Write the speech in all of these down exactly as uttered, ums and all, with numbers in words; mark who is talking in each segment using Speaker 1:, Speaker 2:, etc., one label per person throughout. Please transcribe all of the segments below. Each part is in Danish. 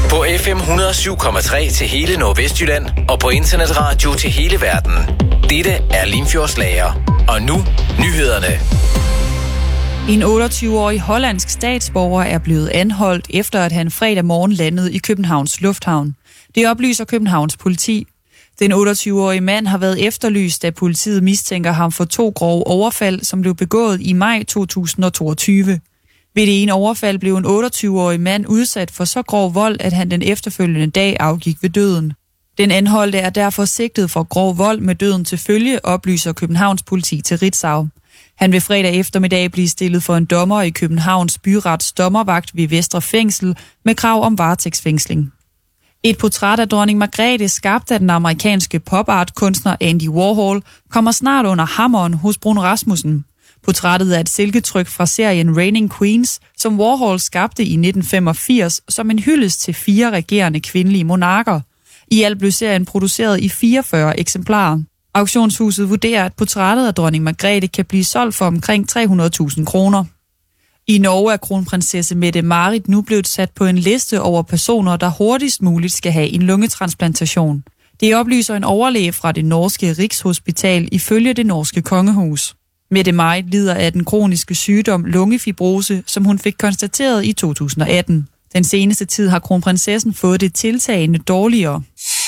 Speaker 1: På F M et hundrede og syv komma tre til hele Nordvestjylland og på internetradio til hele verden. Dette er Limfjordsslager. Og nu nyhederne.
Speaker 2: En otteogtyve-årig hollandsk statsborger er blevet anholdt, efter at han fredag morgen landede i Københavns Lufthavn. Det oplyser Københavns politi. Den otteogtyve-årige mand har været efterlyst, da politiet mistænker ham for to grove overfald, som blev begået i maj to tusind og toogtyve. Ved det ene overfald blev en otteogtyve-årig mand udsat for så grov vold, at han den efterfølgende dag afgik ved døden. Den anholdte er derfor sigtet for grov vold med døden til følge, oplyser Københavns politi til Ritzau. Han vil fredag eftermiddag blive stillet for en dommer i Københavns Byrets dommervagt ved Vestre Fængsel med krav om varetægtsfængsling. Et portræt af dronning Margrethe, skabt af den amerikanske pop-art-kunstner Andy Warhol, kommer snart under hammeren hos Bruun Rasmussen. Portrættet er et silketryk fra serien Reigning Queens, som Warhol skabte i nitten femogfirs som en hyldest til fire regerende kvindelige monarker. I alt blev serien produceret i fireogfyrre eksemplarer. Auktionshuset vurderer, at portrættet af dronning Margrethe kan blive solgt for omkring tre hundrede tusind kroner. I Norge er kronprinsesse Mette-Marit nu blevet sat på en liste over personer, der hurtigst muligt skal have en lungetransplantation. Det oplyser en overlæge fra det norske Rigshospital ifølge det norske kongehus. Mette-Marit lider af den kroniske sygdom lungefibrose, som hun fik konstateret i to tusind og atten. Den seneste tid har kronprinsessen fået det tiltagende dårligere.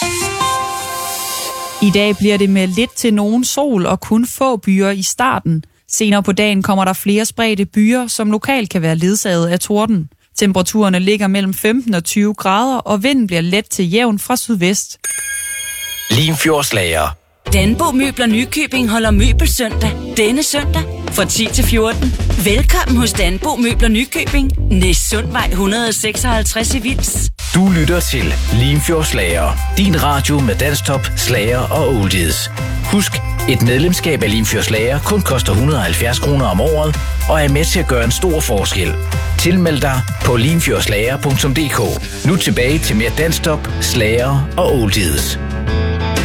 Speaker 2: I dag bliver det med lidt til nogen sol og kun få byer i starten. Senere på dagen kommer der flere spredte byer, som lokalt kan være ledsaget af torden. Temperaturerne ligger mellem femten og tyve grader, og vinden bliver let til jævn fra sydvest.
Speaker 1: Limfjordsslager.
Speaker 3: Danbo Møbler Nykøbing holder møbelsøndag denne søndag fra ti til fjorten. Velkommen hos Danbo Møbler Nykøbing. Næstsundvej et hundrede og seksoghalvtreds i Vils.
Speaker 1: Du lytter til Limfjordsslager. Din radio med dansktop, slager og oldies. Husk, et medlemskab af Limfjordsslager kun koster et hundrede og halvfjerds kroner om året og er med til at gøre en stor forskel. Tilmeld dig på limfjordslager punktum d k. Nu tilbage til mere dansktop, slager og oldies.